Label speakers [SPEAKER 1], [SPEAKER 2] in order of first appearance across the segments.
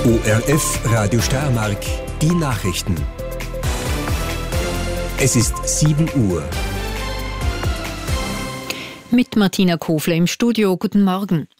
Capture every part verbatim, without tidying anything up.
[SPEAKER 1] O R F Radio Steiermark, die Nachrichten. Es ist sieben Uhr.
[SPEAKER 2] Mit Martina Kofler im Studio. Guten Morgen.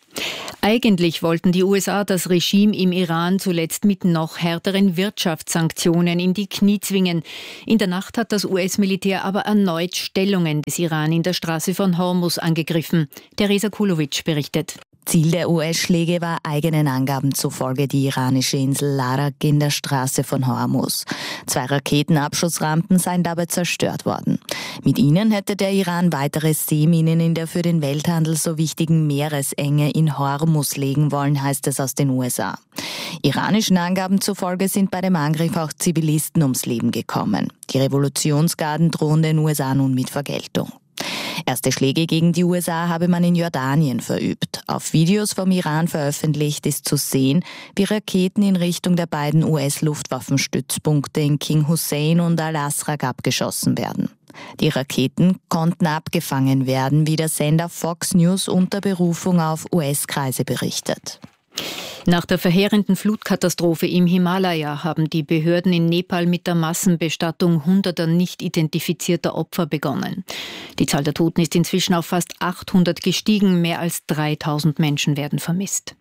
[SPEAKER 2] Eigentlich wollten die U S A das Regime im Iran zuletzt mit noch härteren Wirtschaftssanktionen in die Knie zwingen. In der Nacht hat das U S-Militär aber erneut Stellungen des Iran in der Straße von Hormuz angegriffen. Teresa Kulovic berichtet.
[SPEAKER 3] Ziel der U S-Schläge war eigenen Angaben zufolge die iranische Insel Larak in der Straße von Hormuz. Zwei Raketenabschussrampen seien dabei zerstört worden. Mit ihnen hätte der Iran weitere Seeminen in der für den Welthandel so wichtigen Meeresenge in Hormuz legen wollen, heißt es aus den U S A. Iranischen Angaben zufolge sind bei dem Angriff auch Zivilisten ums Leben gekommen. Die Revolutionsgarden drohen den U S A nun mit Vergeltung. Erste Schläge gegen die U S A habe man in Jordanien verübt. Auf Videos vom Iran veröffentlicht ist zu sehen, wie Raketen in Richtung der beiden U S-Luftwaffenstützpunkte in King Hussein und Al-Asraq abgeschossen werden. Die Raketen konnten abgefangen werden, wie der Sender Fox News unter Berufung auf U S-Kreise berichtet.
[SPEAKER 2] Nach der verheerenden Flutkatastrophe im Himalaya haben die Behörden in Nepal mit der Massenbestattung hunderter nicht identifizierter Opfer begonnen. Die Zahl der Toten ist inzwischen auf fast achthundert gestiegen, mehr als dreitausend Menschen werden vermisst.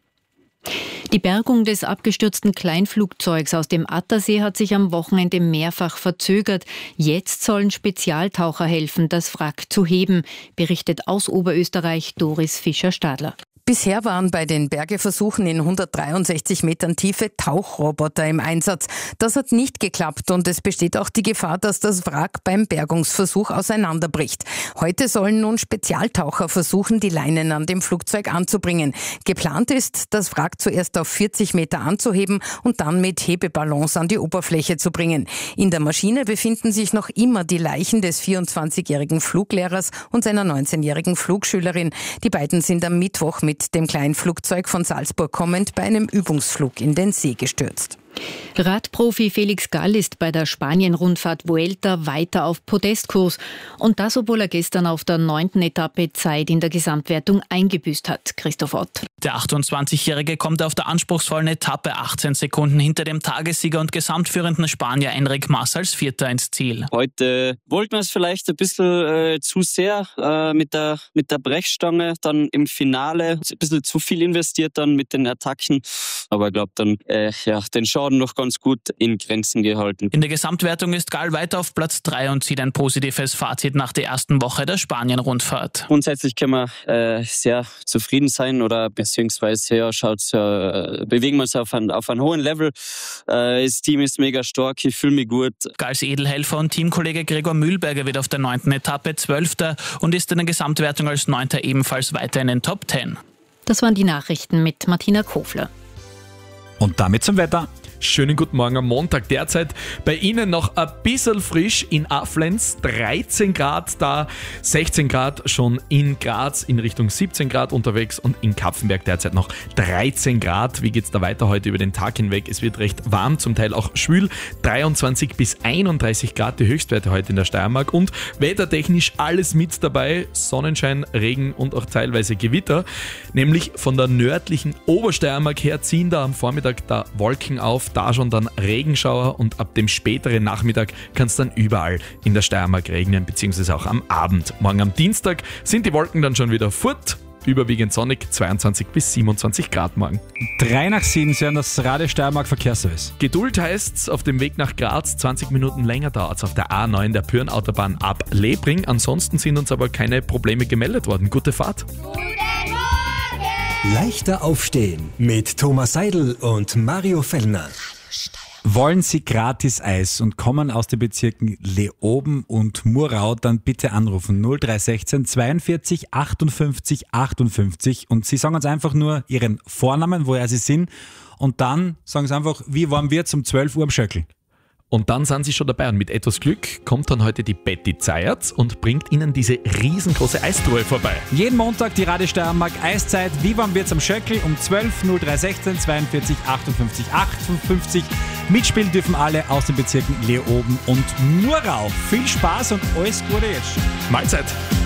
[SPEAKER 2] Die Bergung des abgestürzten Kleinflugzeugs aus dem Attersee hat sich am Wochenende mehrfach verzögert. Jetzt sollen Spezialtaucher helfen, das Wrack zu heben, berichtet aus Oberösterreich Doris Fischer-Stadler.
[SPEAKER 4] Bisher waren bei den Bergeversuchen in hundertdreiundsechzig Metern Tiefe Tauchroboter im Einsatz. Das hat nicht geklappt und es besteht auch die Gefahr, dass das Wrack beim Bergungsversuch auseinanderbricht. Heute sollen nun Spezialtaucher versuchen, die Leinen an dem Flugzeug anzubringen. Geplant ist, das Wrack zuerst auf vierzig Meter anzuheben und dann mit Hebeballons an die Oberfläche zu bringen. In der Maschine befinden sich noch immer die Leichen des vierundzwanzigjährigen Fluglehrers und seiner neunzehnjährigen Flugschülerin. Die beiden sind am Mittwoch mit mit dem Kleinflugzeug von Salzburg kommend bei einem Übungsflug in den See gestürzt.
[SPEAKER 2] Radprofi Felix Gall ist bei der Spanien-Rundfahrt Vuelta weiter auf Podestkurs. Und das, obwohl er gestern auf der neunten Etappe Zeit in der Gesamtwertung eingebüßt hat. Christoph Ott.
[SPEAKER 5] Der achtundzwanzigjährige kommt auf der anspruchsvollen Etappe achtzehn Sekunden hinter dem Tagessieger und gesamtführenden Spanier Enric Mas als Vierter ins Ziel.
[SPEAKER 6] Heute wollten wir es vielleicht ein bisschen äh, zu sehr äh, mit der, mit der Brechstange. Dann im Finale ein bisschen zu viel investiert dann mit den Attacken. Aber ich glaube dann, äh, ja, den Schaden noch ganz gut in Grenzen gehalten.
[SPEAKER 5] In der Gesamtwertung ist Gall weiter auf Platz drei und zieht ein positives Fazit nach der ersten Woche der Spanien-Rundfahrt.
[SPEAKER 6] Grundsätzlich können wir äh, sehr zufrieden sein oder beziehungsweise ja, schaut's, äh, bewegen wir uns auf einem auf ein hohen Level. Äh, das Team ist mega stark, ich fühle mich gut.
[SPEAKER 5] Galls Edelhelfer und Teamkollege Gregor Mühlberger wird auf der neunten Etappe Zwölfter und ist in der Gesamtwertung als Neunter ebenfalls weiter in den Top Ten.
[SPEAKER 2] Das waren die Nachrichten mit Martina Kofler.
[SPEAKER 7] Und damit zum Wetter. Schönen guten Morgen am Montag. Derzeit bei Ihnen noch ein bisschen frisch in Aflenz, dreizehn Grad da, sechzehn Grad schon in Graz, in Richtung siebzehn Grad unterwegs und in Kapfenberg derzeit noch dreizehn Grad. Wie geht's da weiter heute über den Tag hinweg? Es wird recht warm, zum Teil auch schwül, dreiundzwanzig bis einunddreißig Grad die Höchstwerte heute in der Steiermark und wettertechnisch alles mit dabei, Sonnenschein, Regen und auch teilweise Gewitter. Nämlich von der nördlichen Obersteiermark her ziehen da am Vormittag da Wolken auf, da schon dann Regenschauer und ab dem späteren Nachmittag kann es dann überall in der Steiermark regnen, beziehungsweise auch am Abend. Morgen am Dienstag sind die Wolken dann schon wieder fort. Überwiegend sonnig, zweiundzwanzig bis siebenundzwanzig Grad morgen.
[SPEAKER 8] Drei nach sieben, Sie hören das Radio Steiermark Verkehrsservice.
[SPEAKER 7] Geduld heißt's, auf dem Weg nach Graz, zwanzig Minuten länger dauert's auf der A neun der Pyrn-Autobahn ab Lebring. Ansonsten sind uns aber keine Probleme gemeldet worden. Gute Fahrt.
[SPEAKER 1] Leichter aufstehen mit Thomas Seidel und Mario Fellner.
[SPEAKER 8] Wollen Sie gratis Eis und kommen aus den Bezirken Leoben und Murau, dann bitte anrufen null drei eins sechs zweiundvierzig achtundfünfzig achtundfünfzig und Sie sagen uns einfach nur Ihren Vornamen, woher Sie sind und dann sagen Sie einfach, wie warm wird's um zwölf Uhr am Schöckl.
[SPEAKER 7] Und dann sind Sie schon dabei und mit etwas Glück kommt dann heute die Betty Zayat und bringt Ihnen diese riesengroße Eistruhe vorbei.
[SPEAKER 8] Jeden Montag die Radio Steiermark Eiszeit. Wie warm wird's am Schöckl? Um zwölf null drei eins sechs zweiundvierzig achtundfünfzig achtundfünfzig. Mitspielen dürfen alle aus den Bezirken Leoben und Murau. Viel Spaß und alles Gute jetzt.
[SPEAKER 7] Mahlzeit.